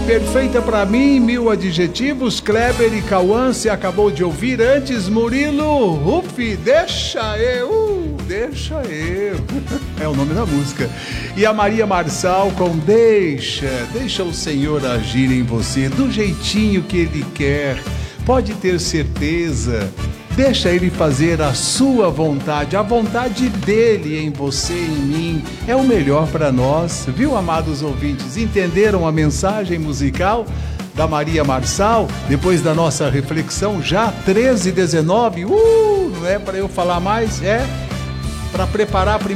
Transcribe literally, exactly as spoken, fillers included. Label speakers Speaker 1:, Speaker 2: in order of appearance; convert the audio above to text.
Speaker 1: Perfeita pra mim, mil adjetivos. Kleber e Cauã, você acabou de ouvir. Antes, Murilo Rufi, deixa eu, deixa eu. É o nome da música. E a Maria Marçal com Deixa, deixa o Senhor agir em você do jeitinho que Ele quer. Pode ter certeza. Deixa Ele fazer a sua vontade, a vontade dEle em você e em mim. É o melhor para nós, viu, amados ouvintes? Entenderam a mensagem musical da Maria Marçal? Depois da nossa reflexão, já treze e dezenove, uh, não é para eu falar mais, é para preparar a primeira